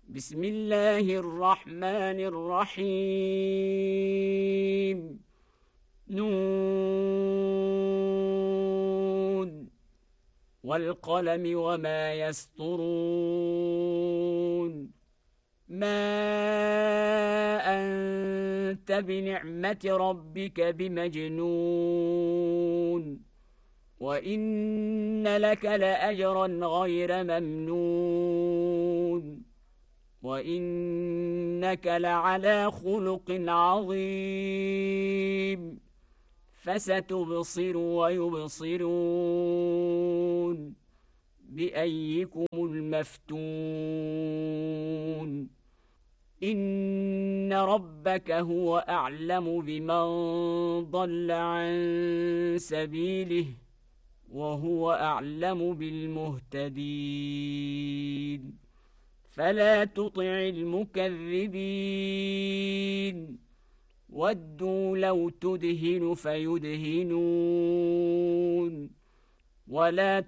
بسم الله الرحمن الرحيم. نون والقلم وما يسطرون. ما أنت بنعمة ربك بمجنون، وإن لك لأجرا غير ممنون، وإنك لعلى خلق عظيم. فستبصر ويبصرون بأيكم المفتون. إن ربك هو أعلم بمن ضل عن سبيله، وهو أعلم بالمهتدين. فلا تطع المكذبين، ودوا لو تدهن فيدهنون، ولا